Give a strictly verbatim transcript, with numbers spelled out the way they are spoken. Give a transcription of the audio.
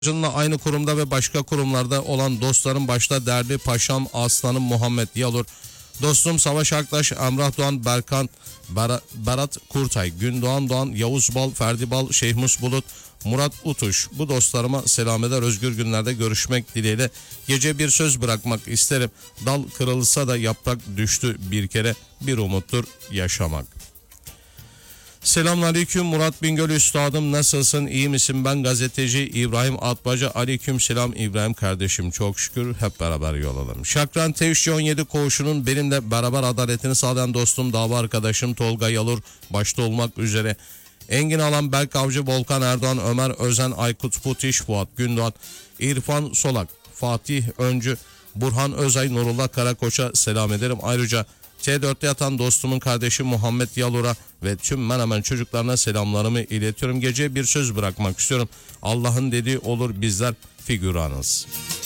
aynı kurumda ve başka kurumlarda olan dostlarım başta değerli paşam aslanım Muhammed Yalur, dostum Savaş Aktaş, Emrah Doğan, Berkan, Ber Berat Kurtay, Gündoğan Doğan, Yavuz Bal, Ferdi Bal, Şeyhmus Bulut, Murat Utuş. Bu dostlarıma selam eder, özgür günlerde görüşmek dileğiyle. Gece bir söz bırakmak isterim. Dal kırılsa da yaprak düştü bir kere, bir umuttur yaşamak. Selamünaleyküm Murat Bingöl üstadım, nasılsın, iyi misin? Ben gazeteci İbrahim Atmaca. Aleyküm selam İbrahim kardeşim, çok şükür, hep beraber yol alalım. Şakran T üç on yedi koğuşunun benimle beraber adaletini sağlayan dostum, dava arkadaşım Tolga Yalur başta olmak üzere Engin Alan, Berk Avcı, Volkan Erdoğan, Ömer Özen, Aykut Putiş, Fuat Gündoğan, İrfan Solak, Fatih Öncü, Burhan Özay, Nurullah Karakoç'a selam ederim. Ayrıca T dörtte yatan dostumun kardeşi Muhammed Yalur'a ve tüm Menemen çocuklarına selamlarımı iletiyorum. Gece bir söz bırakmak istiyorum. Allah'ın dediği olur, bizler figüranız.